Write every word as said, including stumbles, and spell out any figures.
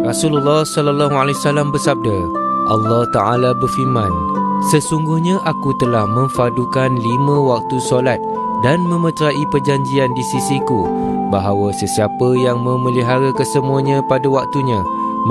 Rasulullah sallallahu alaihi wasallam bersabda, Allah Ta'ala berfirman, sesungguhnya aku telah memfardukan lima waktu solat dan memeterai perjanjian di sisiku, bahawa sesiapa yang memelihara kesemuanya pada waktunya,